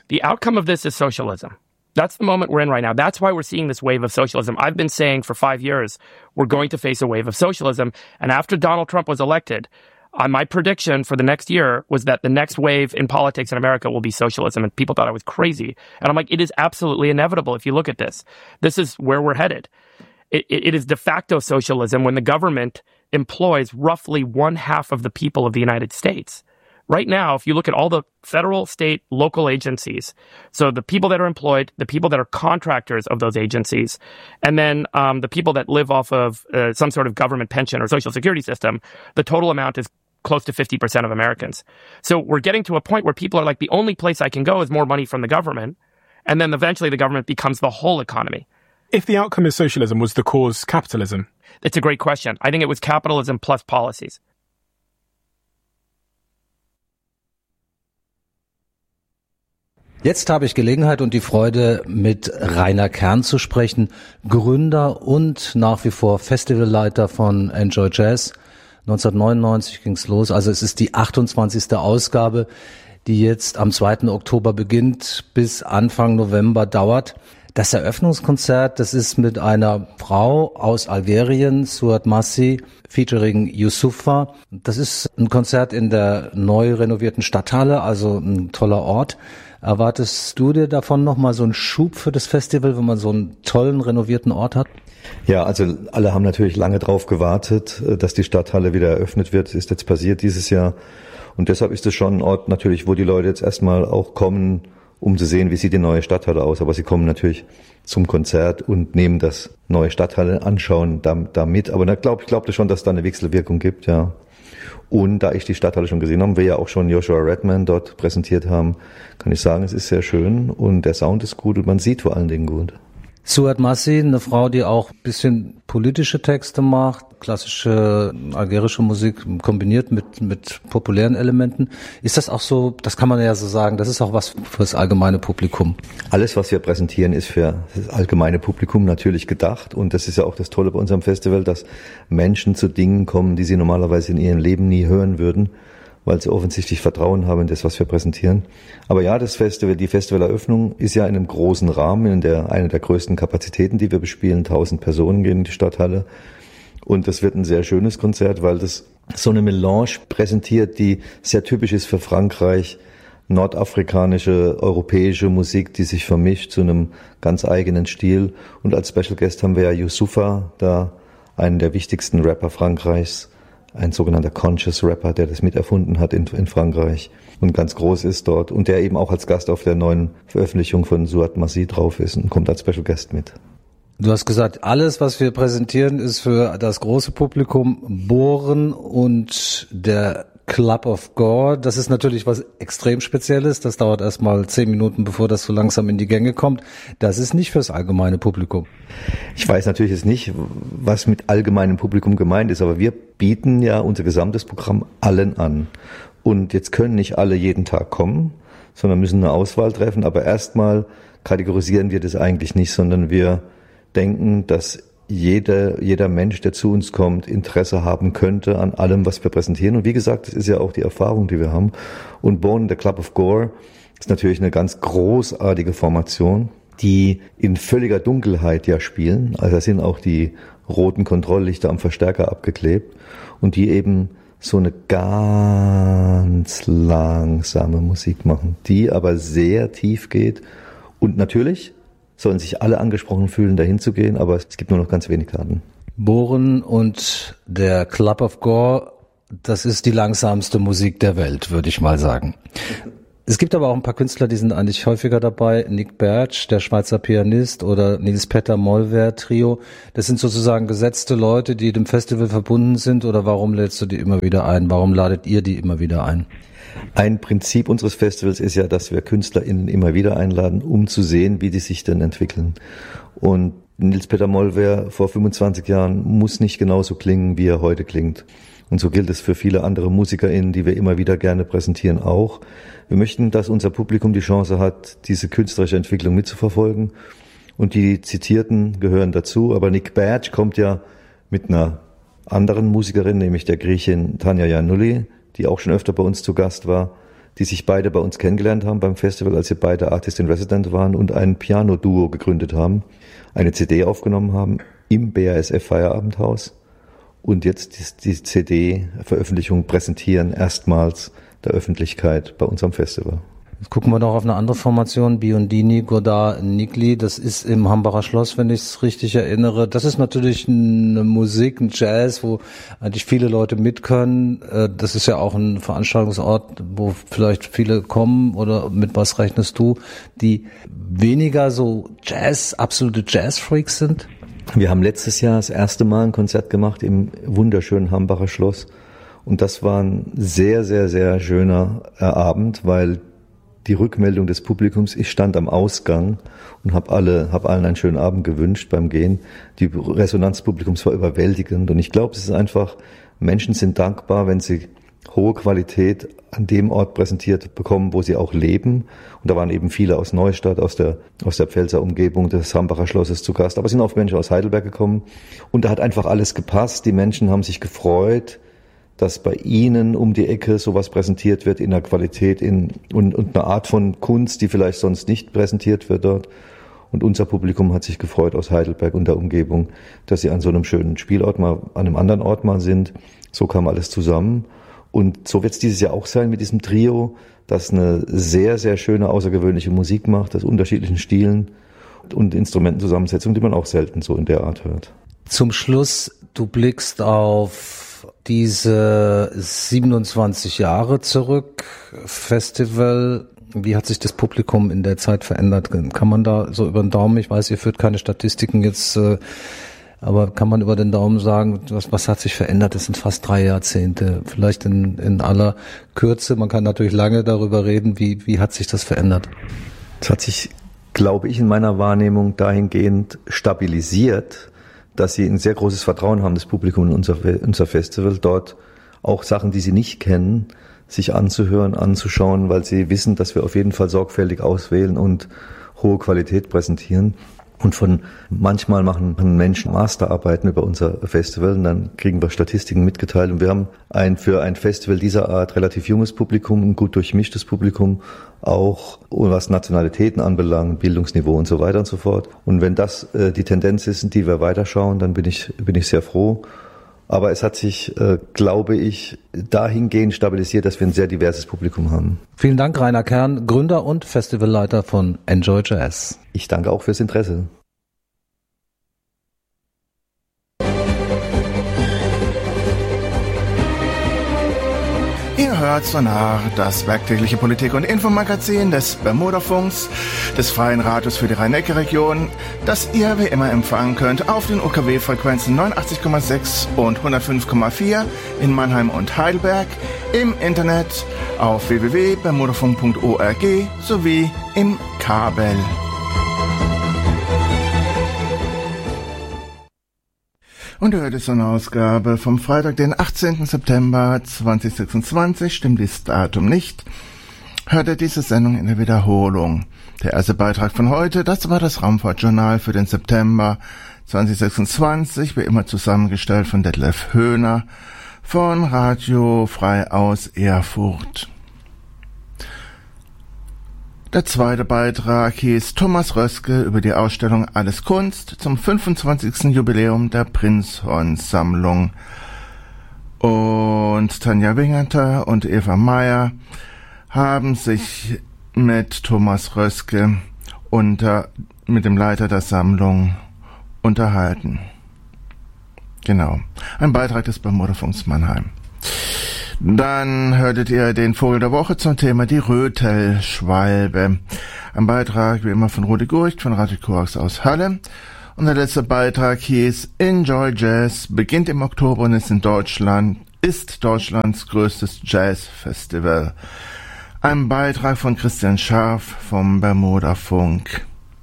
The outcome of this is socialism. That's the moment we're in right now. That's why we're seeing this wave of socialism. I've been saying for 5 years, we're going to face a wave of socialism. And after Donald Trump was elected, my prediction for the next year was that the next wave in politics in America will be socialism. And people thought I was crazy. And I'm like, it is absolutely inevitable if you look at this. This is where we're headed. It is de facto socialism when the government employs roughly 1/2 of the people of the United States. Right now, if you look at all the federal, state, local agencies, so the people that are employed, the people that are contractors of those agencies, and then the people that live off of some sort of government pension or social security system, the total amount is close to 50% of Americans. So we're getting to a point where people are like, the only place I can go is more money from the government. And then eventually the government becomes the whole economy. If the outcome is socialism, was the cause capitalism? It's a great question. I think it was capitalism plus policies. Jetzt habe ich Gelegenheit und die Freude, mit Rainer Kern zu sprechen, Gründer und nach wie vor Festivalleiter von Enjoy Jazz. 1999 ging's los, also es ist die 28. Ausgabe, die jetzt am 2. Oktober beginnt, bis Anfang November dauert. Das Eröffnungskonzert, das ist mit einer Frau aus Algerien, Suad Massi, featuring Youssoufa. Das ist ein Konzert in der neu renovierten Stadthalle, also ein toller Ort. Erwartest du dir davon nochmal so einen Schub für das Festival, wenn man so einen tollen, renovierten Ort hat? Ja, also alle haben natürlich lange drauf gewartet, dass die Stadthalle wieder eröffnet wird. Das ist jetzt passiert dieses Jahr. Und deshalb ist es schon ein Ort natürlich, wo die Leute jetzt erstmal auch kommen, um zu sehen, wie sieht die neue Stadthalle aus. Aber sie kommen natürlich zum Konzert und nehmen das neue Stadthalle anschauen da mit. Aber ich glaube schon, dass es da eine Wechselwirkung gibt, ja. Und da ich die Stadthalle schon gesehen habe, wir ja auch schon Joshua Redman dort präsentiert haben, kann ich sagen, es ist sehr schön und der Sound ist gut und man sieht vor allen Dingen gut. Suad Massi, eine Frau, die auch ein bisschen politische Texte macht, klassische algerische Musik kombiniert mit populären Elementen. Ist das auch so, das kann man ja so sagen, das ist auch was für das allgemeine Publikum? Alles, was wir präsentieren, ist für das allgemeine Publikum natürlich gedacht und das ist ja auch das Tolle bei unserem Festival, dass Menschen zu Dingen kommen, die sie normalerweise in ihrem Leben nie hören würden, weil sie offensichtlich Vertrauen haben in das, was wir präsentieren. Aber ja, das Festival, die Festivaleröffnung ist ja in einem großen Rahmen, eine der größten Kapazitäten, die wir bespielen. 1000 Personen gehen in die Stadthalle. Und das wird ein sehr schönes Konzert, weil das so eine Melange präsentiert, die sehr typisch ist für Frankreich. Nordafrikanische, europäische Musik, die sich vermischt zu einem ganz eigenen Stil. Und als Special Guest haben wir ja Youssoufa, da einen der wichtigsten Rapper Frankreichs, ein sogenannter Conscious Rapper, der das miterfunden hat in Frankreich und ganz groß ist dort und der eben auch als Gast auf der neuen Veröffentlichung von Suad Massi drauf ist und kommt als Special Guest mit. Du hast gesagt, alles, was wir präsentieren, ist für das große Publikum. Bohren und der Club of Gore, das ist natürlich was extrem Spezielles. Das dauert erst mal 10 Minuten, bevor das so langsam in die Gänge kommt. Das ist nicht fürs allgemeine Publikum. Ich weiß natürlich jetzt nicht, was mit allgemeinem Publikum gemeint ist, aber wir bieten ja unser gesamtes Programm allen an. Und jetzt können nicht alle jeden Tag kommen, sondern müssen eine Auswahl treffen. Aber erstmal kategorisieren wir das eigentlich nicht, sondern wir denken, dass jeder Mensch, der zu uns kommt, Interesse haben könnte an allem, was wir präsentieren. Und wie gesagt, das ist ja auch die Erfahrung, die wir haben. Und Born, the Club of Gore, ist natürlich eine ganz großartige Formation, die in völliger Dunkelheit ja spielen. Also da sind auch die roten Kontrolllichter am Verstärker abgeklebt und die eben so eine ganz langsame Musik machen, die aber sehr tief geht. Und natürlich sollen sich alle angesprochen fühlen, dahin zu gehen, aber es gibt nur noch ganz wenig Karten. Bohren und der Club of Gore, das ist die langsamste Musik der Welt, würde ich mal sagen. Es gibt aber auch ein paar Künstler, die sind eigentlich häufiger dabei. Nick Bertsch, der Schweizer Pianist, oder Nils Petter Mollwehr Trio. Das sind sozusagen gesetzte Leute, die dem Festival verbunden sind, oder warum lädst du die immer wieder ein? Warum ladet ihr die immer wieder ein? Ein Prinzip unseres Festivals ist ja, dass wir KünstlerInnen immer wieder einladen, um zu sehen, wie die sich denn entwickeln. Und Nils Petter Mollwehr vor 25 Jahren muss nicht genauso klingen, wie er heute klingt. Und so gilt es für viele andere MusikerInnen, die wir immer wieder gerne präsentieren, auch. Wir möchten, dass unser Publikum die Chance hat, diese künstlerische Entwicklung mitzuverfolgen. Und die Zitierten gehören dazu. Aber Nick Bertsch kommt ja mit einer anderen Musikerin, nämlich der Griechin Tanja Giannulli, die auch schon öfter bei uns zu Gast war, die sich beide bei uns kennengelernt haben beim Festival, als sie beide Artist in Resident waren und ein Piano-Duo gegründet haben, eine CD aufgenommen haben im BASF Feierabendhaus und jetzt die CD-Veröffentlichung präsentieren erstmals der Öffentlichkeit bei uns am Festival. Jetzt gucken wir noch auf eine andere Formation, Biondini, Godard, Nigli. Das ist im Hambacher Schloss, wenn ich es richtig erinnere. Das ist natürlich eine Musik, ein Jazz, wo eigentlich viele Leute mit können. Das ist ja auch ein Veranstaltungsort, wo vielleicht viele kommen. Oder mit was rechnest du, die weniger so absolute Jazz-Freaks sind? Wir haben letztes Jahr das erste Mal ein Konzert gemacht im wunderschönen Hambacher Schloss. Und das war ein sehr, sehr, sehr schöner Abend, weil die Rückmeldung des Publikums, ich stand am Ausgang und habe allen einen schönen Abend gewünscht beim Gehen. Die Resonanz des Publikums war überwältigend und ich glaube, es ist einfach, Menschen sind dankbar, wenn sie hohe Qualität an dem Ort präsentiert bekommen, wo sie auch leben. Und da waren eben viele aus Neustadt, aus der Pfälzer Umgebung des Hambacher Schlosses zu Gast. Aber es sind auch Menschen aus Heidelberg gekommen und da hat einfach alles gepasst. Die Menschen haben sich gefreut, dass bei ihnen um die Ecke sowas präsentiert wird in der Qualität und einer Art von Kunst, die vielleicht sonst nicht präsentiert wird dort. Und unser Publikum hat sich gefreut aus Heidelberg und der Umgebung, dass sie an so einem schönen Spielort mal, an einem anderen Ort mal sind. So kam alles zusammen. Und so wird es dieses Jahr auch sein mit diesem Trio, das eine sehr, sehr schöne, außergewöhnliche Musik macht, aus unterschiedlichen Stilen und Instrumentenzusammensetzungen, die man auch selten so in der Art hört. Zum Schluss, du blickst auf diese 27 Jahre zurück, Festival. Wie hat sich das Publikum in der Zeit verändert? Kann man da so über den Daumen, ich weiß, ihr führt keine Statistiken jetzt, aber kann man über den Daumen sagen, was hat sich verändert? Das sind fast 3 Jahrzehnte, vielleicht in aller Kürze. Man kann natürlich lange darüber reden, wie hat sich das verändert? Es hat sich, glaube ich, in meiner Wahrnehmung dahingehend stabilisiert, dass sie ein sehr großes Vertrauen haben, das Publikum in unser Festival, dort auch Sachen, die sie nicht kennen, sich anzuhören, anzuschauen, weil sie wissen, dass wir auf jeden Fall sorgfältig auswählen und hohe Qualität präsentieren. Und manchmal machen Menschen Masterarbeiten über unser Festival und dann kriegen wir Statistiken mitgeteilt. Und wir haben für ein Festival dieser Art relativ junges Publikum, ein gut durchmischtes Publikum, auch was Nationalitäten anbelangt, Bildungsniveau und so weiter und so fort. Und wenn das die Tendenz ist, in die wir weiterschauen, dann bin ich sehr froh. Aber es hat sich, glaube ich, dahingehend stabilisiert, dass wir ein sehr diverses Publikum haben. Vielen Dank, Rainer Kern, Gründer und Festivalleiter von Enjoy Jazz. Ich danke auch fürs Interesse. Ihr hört Sonar, das werktägliche Politik- und Infomagazin des Bermudafunks, des Freien Radios für die Rhein-Neckar-Region, das ihr wie immer empfangen könnt auf den UKW-Frequenzen 89,6 und 105,4 in Mannheim und Heidelberg, im Internet auf www.bermudafunk.org sowie im Kabel. Und ihr hört es eine Ausgabe vom Freitag, den 18. September 2026, stimmt dieses Datum nicht, hört ihr diese Sendung in der Wiederholung. Der erste Beitrag von heute, das war das Raumfahrtjournal für den September 2026, wie immer zusammengestellt von Detlef Höhner von Radio Frei aus Erfurt. Der zweite Beitrag hieß Thomas Röske über die Ausstellung Alles Kunst zum 25. Jubiläum der Prinzhorn-Sammlung. Und Tanja Wingerter und Eva Meyer haben sich mit Thomas Röske mit dem Leiter der Sammlung unterhalten. Genau, ein Beitrag des Bermudafunks Mannheim. Dann hörtet ihr den Vogel der Woche zum Thema die Rötelschwalbe. Ein Beitrag wie immer von Rudi Gurcht von Radio Korax aus Halle. Und der letzte Beitrag hieß Enjoy Jazz, beginnt im Oktober und ist Deutschlands größtes Jazzfestival. Ein Beitrag von Christian Scharf vom Bermudafunk.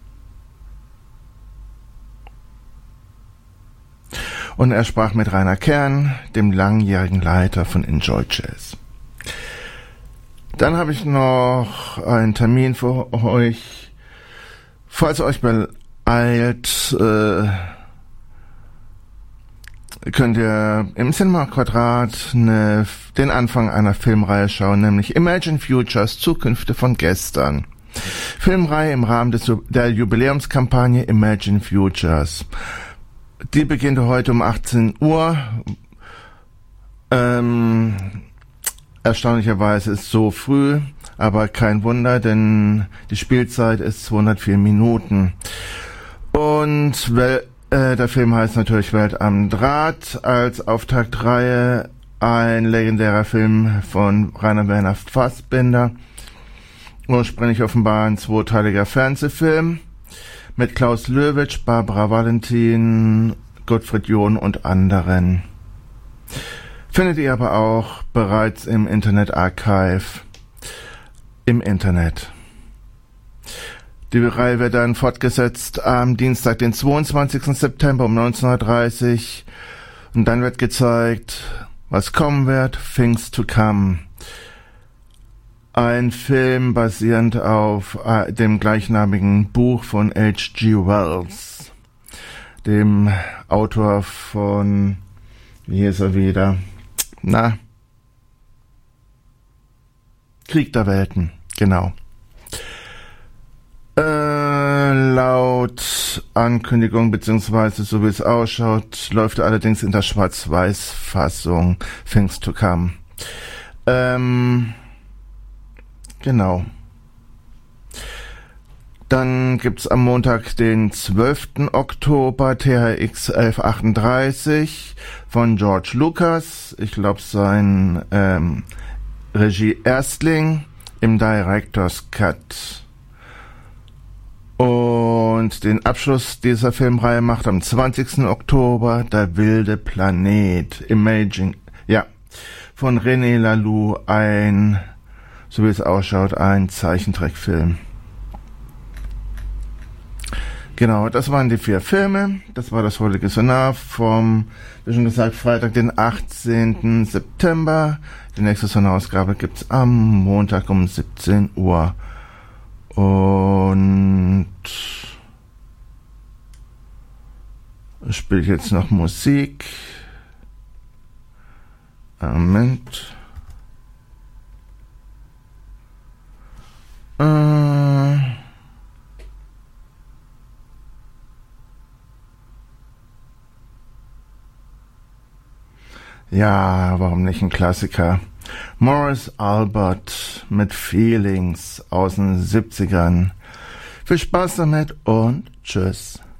Und er sprach mit Rainer Kern, dem langjährigen Leiter von Enjoy Jazz. Dann habe ich noch einen Termin für euch. Falls euch beeilt, könnt ihr im Cinema Quadrat den Anfang einer Filmreihe schauen, nämlich Imagine Futures, Zukünfte von gestern. Filmreihe im Rahmen der Jubiläumskampagne Imagine Futures. Die beginnt heute um 18 Uhr. Erstaunlicherweise ist es so früh, aber kein Wunder, denn die Spielzeit ist 204 Minuten. Und der Film heißt natürlich Welt am Draht, als Auftaktreihe ein legendärer Film von Rainer Werner Fassbinder. Ursprünglich offenbar ein zweiteiliger Fernsehfilm mit Klaus Löwitsch, Barbara Valentin, Gottfried John und anderen. Findet ihr aber auch bereits im Internet Archive im Internet. Die Reihe wird dann fortgesetzt am Dienstag, den 22. September um 19:30 Uhr. Und dann wird gezeigt, was kommen wird, Things to Come. Ein Film basierend auf dem gleichnamigen Buch von H.G. Wells, dem Autor von, wie ist er wieder? Krieg der Welten, genau. Laut Ankündigung, beziehungsweise so wie es ausschaut, läuft er allerdings in der Schwarz-Weiß-Fassung Things to Come. Genau. Dann gibt's am Montag, den 12. Oktober, THX 1138 von George Lucas. Ich glaube, sein Regie-Erstling im Director's Cut. Und den Abschluss dieser Filmreihe macht am 20. Oktober Der wilde Planet, Imaging, von René Laloux, so wie es ausschaut, ein Zeichentrickfilm. Genau, das waren die 4 Filme. Das war das heutige Sonar vom, wie schon gesagt, Freitag, den 18. September. Die nächste Sonarausgabe gibt's am Montag um 17 Uhr. Und ich spiele jetzt noch Musik. Moment. Ja, warum nicht ein Klassiker? Morris Albert mit Feelings aus den 70ern. Viel Spaß damit und tschüss.